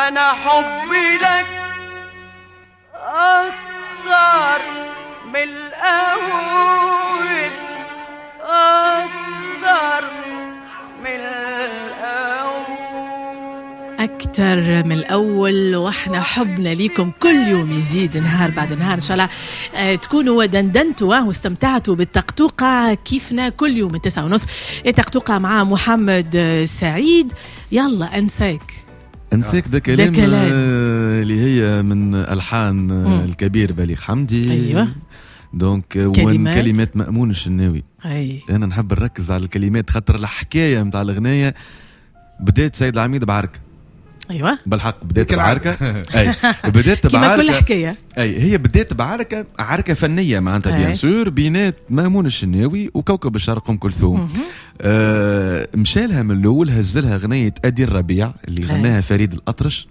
أنا حبي لك أكتر من الأول، أكتر من الأول، أكتر من الأول. وإحنا حبنا ليكم كل يوم يزيد نهار بعد نهار إن شاء الله. تكونوا دندنتوا واستمتعتوا بالتقطوقة كيفنا كل يوم 9:30. التقطوقة مع محمد سعيد. يلا أنساك ده كلام اللي هي من ألحان الكبير بليغ حمدي. أيوة. دونك وين كلمات مأمون الشناوي. أنا نحب نركز على الكلمات خاطر الحكاية متاع الأغنية بدأت سيد العميد بعركة. ايوه بالحق بدات بعركه. اي بدات بعركه كما كل حكايه. اي هي بدات بعركه، عركه فنيه معناتها بيان سور بينات مأمون الشناوي وكوكب الشرق ام كلثوم. مشى لها من الاول هزلها غنيه ادي الربيع اللي غناها فريد الأطرش.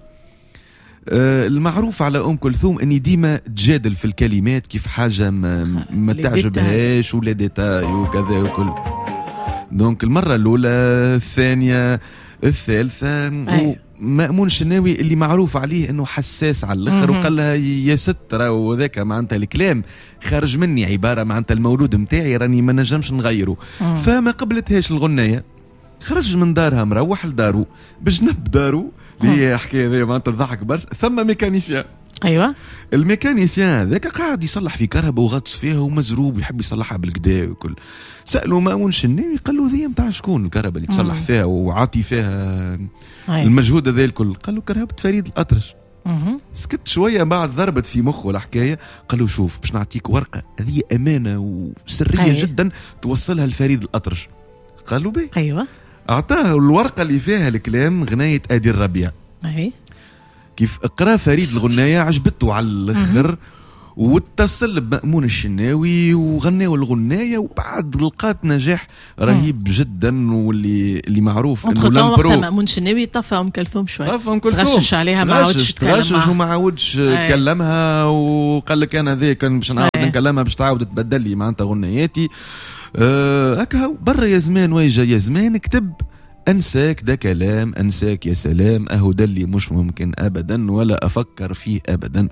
المعروف على ام كلثوم اني ديما تجادل في الكلمات كيف حاجه ما تعجبهاش ولا ديتاي وكذا وكل. دونك المره الاولى الثانيه الثالثة مأمون الشناوي اللي معروف عليه انه حساس على الاخر وقال لها يا سترة وذاك معناتها الكلام خارج مني عبارة معناتها المولود متاعي راني ما نجمش نغيره. فما قبلتهاش الغنية، خرج من دارها مروح لدارو بجنب دارو اللي هي حكاية ذي معناتها تضحك برشا. ثم ميكانيسيان. ايوه الميكانيسيان ذاك قاعد يصلح في كهرباء وغطس فيها ومزروب ويحب يصلحها بالكدا وكل. سألوا مأمون الشناوي قال له ذي متاع شكون الكهرباء اللي تصلح فيها وعاطي فيها المجهود هذا الكل؟ قال له كهرباء فريد الأطرش. سكت شويه بعد ضربت في مخه الحكايه. قال له شوف باش نعطيك ورقه هذه امانه وسريه جدا توصلها لفريد الأطرش. قال له بيه. ايوه اعطاه الورقه اللي فيها الكلام غنايه ادي الربيع. كيف اقرا فريد الغنايه عجبته على الاخر واتصل بمأمون الشناوي وغناوا الغنايه وبعد لقات نجاح رهيب جدا. واللي معروف انه لامبرو مأمون الشناوي طفى ام كلثوم شوي، تغشش عليها ما عاودش تغشش وما عاودش كلمها وقال لك انا ذي كان باش نعاود نكلمها باش تعاود تبدل لي معناتها غنياتي هكا برا. يا زمان ويجا يا زمان كتب أنساك ده كلام أنساك يا سلام أهو ده اللي مش ممكن أبدا ولا أفكر فيه أبدا.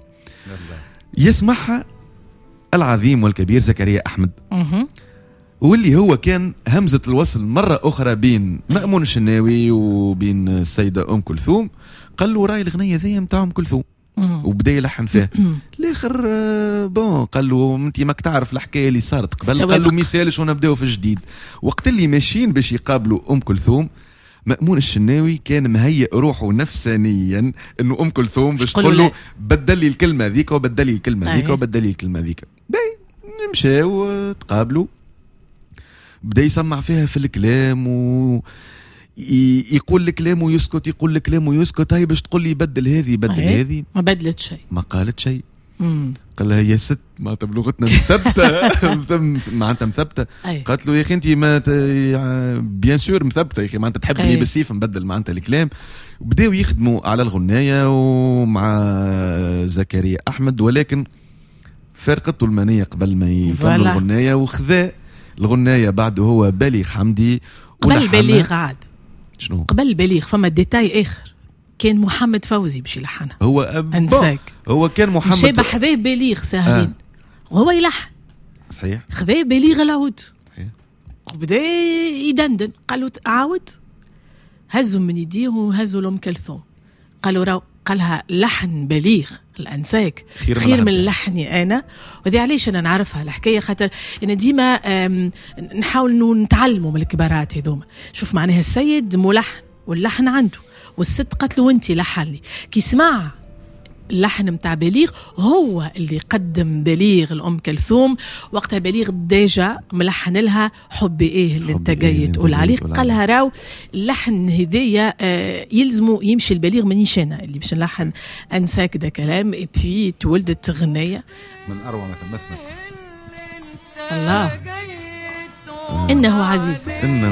يسمعها العظيم والكبير زكريا أحمد واللي هو كان همزة الوصل مرة أخرى بين مأمون الشناوي وبين السيدة أم كلثوم. قال له راي الغنية ذي متاع أم كلثوم وبدا يلحن فيها. الاخر بون قال له انت ماك تعرف الحكايه اللي صارت قبل. قال له ميسالش ونبداو في الجديد. وقت اللي ماشيين باش يقابلوا ام كلثوم مأمون الشناوي كان مهيئ روحه نفسانيا انه ام كلثوم باش تقول له بدل لي الكلمه ذيك وبدل لي الكلمه ذيك وبدل لي الكلمه ذيك. مشاو تقابلوا بدا يسمع فيها في الكلام يقول الكلام ويسكت يقول الكلام ويسكت. هاي باش تقول لي بدل هذه بدل هذه ما بدلت شيء ما قالت شيء. قال لها يا ست معناتها بلغتنا مثبته معناتها مثبته. قالت له يا اخي انت ما بيان سور مثبته يا اخي معناتها تحبني بالسيف نبدل معناتها الكلام. وبداو يخدموا على الغنايه ومع زكريا احمد ولكن فرقته المنيه قبل ما يكمل الغنايه وخذا الغنايه بعده هو بليغ حمدي. قبل بليغ عاد شنو قبل بليغ فما ديتاي اخر كان محمد فوزي باش يلحنها. هو انساك هو كان محمد شبه حذاه بليغ ساهرين وهو يلحن صحيح. خذاه بليغ العود صحيح وبدا يدندن. قالوا عاود هزوا من يديه وهزوا لأم كلثوم. قالوا راو قالها لحن بليغ الأنساك خير من لحني أنا. وذي علاش أنا نعرفها الحكاية خاطر أنا ديما نحاول نتعلموا من الكبارات هذوما. شوف معناها السيد ملحن واللحن عنده والست قالت له وانتي لحن لي. كي سمع اللحن متاع بليغ هو اللي قدم بليغ الأم كلثوم. وقتها بليغ ديجا ملحن لها حبي ايه اللي انت جاي تقول عليه. قالها راو اللحن هذيا يلزموا يمشي البليغ منيش انا اللي باش نلحن انساك ده كلام. اي تولدت غنية من اروع ما ثمث الله انه عزيز.